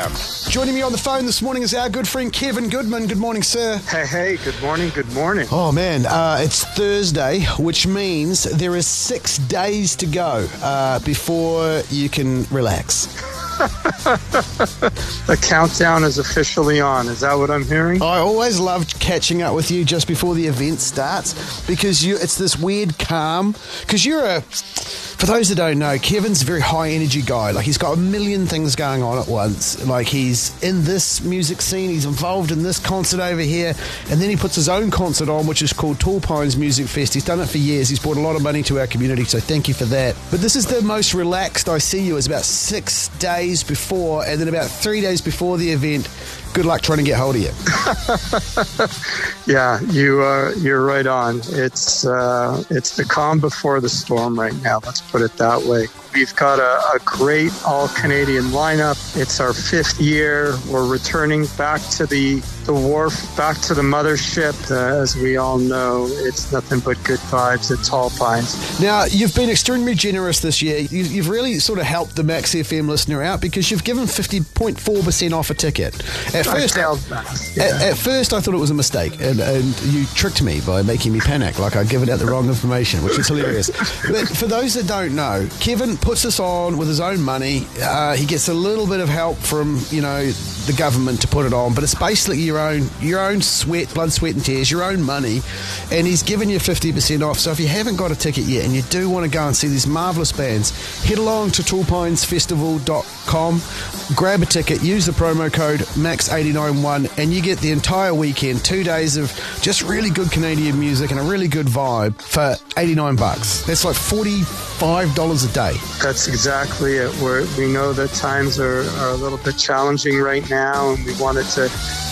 Joining me on the phone this morning is our good friend Kevin Goodman. Good morning, sir. Hey, good morning. Oh, man, it's Thursday, which means there is 6 days to go before you can relax. The countdown is officially on. Is that what I'm hearing? I always loved catching up with you just before the event starts because it's this weird calm. Because for those that don't know, Kevin's a very high energy guy. Like, he's got a million things going on at once. Like, he's in this music scene, he's involved in this concert over here, and then he puts his own concert on, which is called Tall Pines Music Fest. He's done it for years. He's brought a lot of money to our community, so thank you for that. But this is the most relaxed I see you, is about 6 days before, and then about 3 days before the event. Good luck trying to get hold of you. Yeah, you're right on. It's the calm before the storm right now. Let's put it that way. We've got a great all-Canadian lineup. It's our 5th year. We're returning back to the wharf, back to the mothership. As we all know, it's nothing but good vibes at Tall Pines. Now, you've been extremely generous this year. You've really sort of helped the Max FM listener out because you've given 50.4% off a ticket. At first, I thought it was a mistake, and you tricked me by making me panic like I'd given out the wrong information, which is hilarious. But for those that don't know, Kevin puts this on with his own money. He gets a little bit of help from, the government to put it on, but it's basically your own sweat, blood, sweat and tears, your own money, and he's given you 50% off. So if you haven't got a ticket yet and you do want to go and see these marvellous bands, head along to tallpinesfestival.com, grab a ticket, use the promo code MAX891, and you get the entire weekend, 2 days of just really good Canadian music and a really good vibe for $89. That's like $45 a day. That's exactly it. We know that times are a little bit challenging right now, and we wanted to